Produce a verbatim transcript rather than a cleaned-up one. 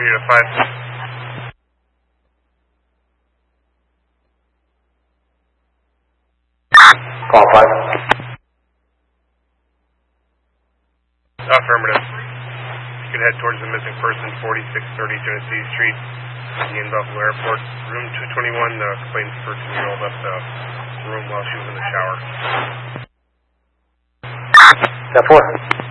unit five. Call five. Affirmative. You can head towards the missing person, forty-six thirty Genesee Street, in Buffalo Airport. Room two twenty-one, uh, complainant's thirteen-year-old left the room while she was in the shower. Step four.